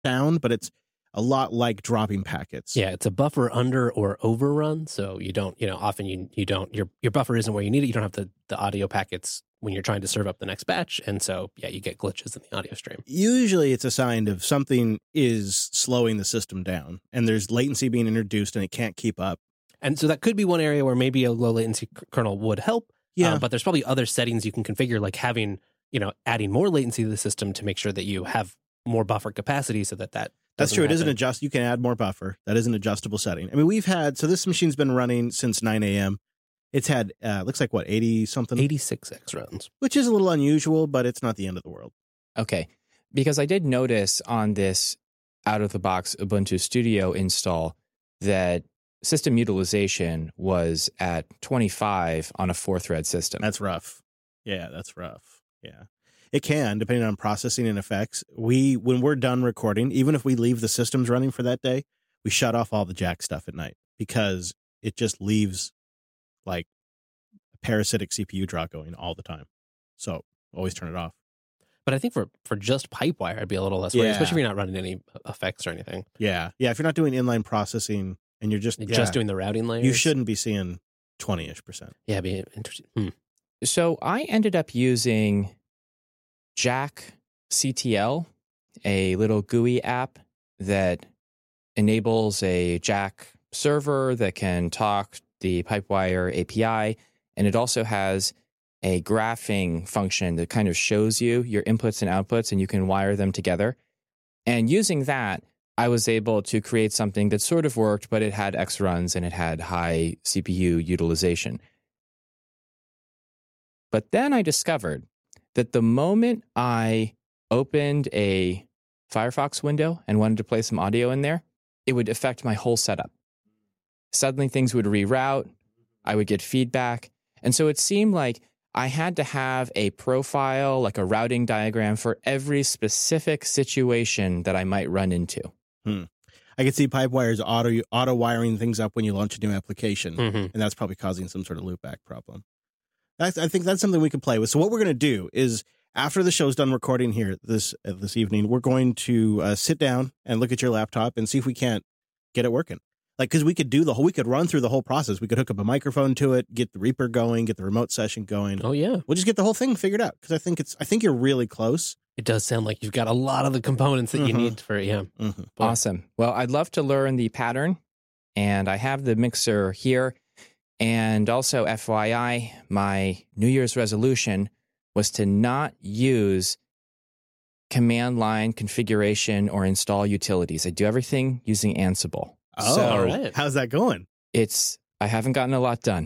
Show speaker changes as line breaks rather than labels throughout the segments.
down, but it's a lot like dropping packets.
Yeah, it's a buffer under or overrun. So you don't, often you don't, your buffer isn't where you need it. You don't have the audio packets when you're trying to serve up the next batch. And so, yeah, you get glitches in the audio stream.
Usually it's a sign of something is slowing the system down and there's latency being introduced and it can't keep up.
And so that could be one area where maybe a low latency kernel would help.
Yeah.
But there's probably other settings you can configure, like having, adding more latency to the system to make sure that you have more buffer capacity so that
That's true.
happen.
It isn't you can add more buffer. That is an adjustable setting. I mean, so this machine's been running since 9 a.m. It's had, looks like 80 something?
86 X runs.
Which is a little unusual, but it's not the end of the world.
Okay. Because I did notice on this out-of-the-box Ubuntu Studio install that system utilization was at 25 on a 4-thread system.
That's rough. Yeah, that's rough. Yeah. It can, depending on processing and effects. When we're done recording, even if we leave the systems running for that day, we shut off all the jack stuff at night because it just leaves like a parasitic CPU draw going all the time. So always turn it off.
But I think for just Pipewire, I'd be a little less worried,
Yeah.
especially if you're not running any effects or anything.
Yeah. Yeah. If you're not doing inline processing and you're just
doing the routing layers,
you shouldn't be seeing 20-ish%.
Yeah, it'd be interesting.
So I ended up using Jack CTL, a little GUI app that enables a Jack server that can talk the Pipewire API, and it also has a graphing function that kind of shows you your inputs and outputs, and you can wire them together. And using that, I was able to create something that sort of worked, but it had X runs and it had high CPU utilization. But then I discovered that the moment I opened a Firefox window and wanted to play some audio in there, it would affect my whole setup. Suddenly things would reroute, I would get feedback. And so it seemed like I had to have a profile, like a routing diagram for every specific situation that I might run into.
I could see Pipewire's auto wiring things up when you launch a new application,
Mm-hmm.
and that's probably causing some sort of loopback problem. I think that's something we could play with. So what we're going to do is, after the show's done recording here this evening, we're going to sit down and look at your laptop and see if we can't get it working. Like, because we could run through the whole process. We could hook up a microphone to it, get the Reaper going, get the remote session going.
Oh yeah,
We'll just get the whole thing figured out because I think you're really close.
it does sound like you've got a lot of the components that you need for it. Yeah.
Mm-hmm.
Awesome. Well, I'd love to learn the pattern, and I have the mixer here. And also, FYI, my New Year's resolution was to not use command line configuration or install utilities. I do everything using Ansible.
Oh,
So
all right. How's that going?
I haven't gotten a lot done.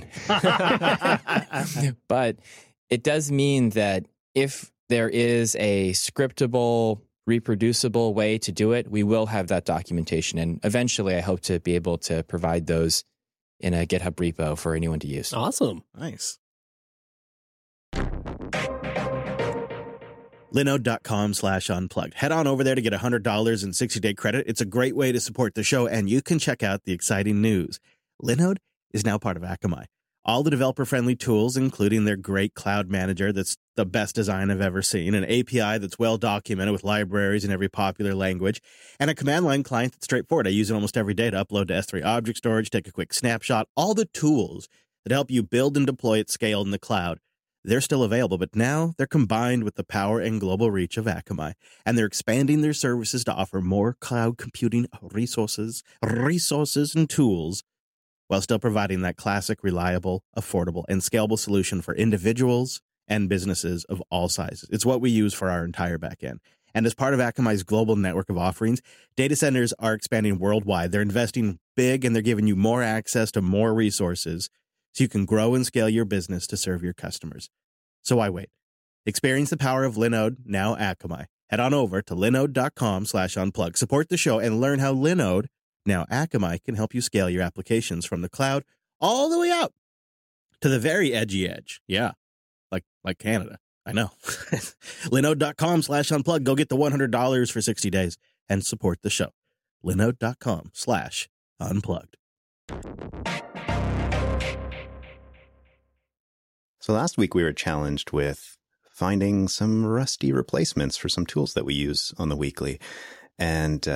But it does mean that if there is a scriptable, reproducible way to do it, we will have that documentation. And eventually, I hope to be able to provide those in a GitHub repo for anyone to use.
Awesome.
Nice. Linode.com/unplugged. Head on over there to get $100 in 60-day credit. It's a great way to support the show, and you can check out the exciting news. Linode is now part of Akamai. All the developer-friendly tools, including their great cloud manager that's the best design I've ever seen, an API that's well-documented with libraries in every popular language, and a command line client that's straightforward. I use it almost every day to upload to S3 object storage, take a quick snapshot. All the tools that help you build and deploy at scale in the cloud, they're still available, but now they're combined with the power and global reach of Akamai, and they're expanding their services to offer more cloud computing resources and tools, while still providing that classic, reliable, affordable, and scalable solution for individuals and businesses of all sizes. It's what we use for our entire backend. And as part of Akamai's global network of offerings, data centers are expanding worldwide. They're investing big, and they're giving you more access to more resources so you can grow and scale your business to serve your customers. So why wait? Experience the power of Linode, now Akamai. Head on over to linode.com/unplug. Support the show and learn how Linode, now Akamai, can help you scale your applications from the cloud all the way out to the very edgy edge. Yeah, like Canada. I know. Linode.com/unplug. Go get the $100 for 60 days and support the show. Linode.com/unplugged.
So last week we were challenged with finding some rusty replacements for some tools that we use on the weekly. And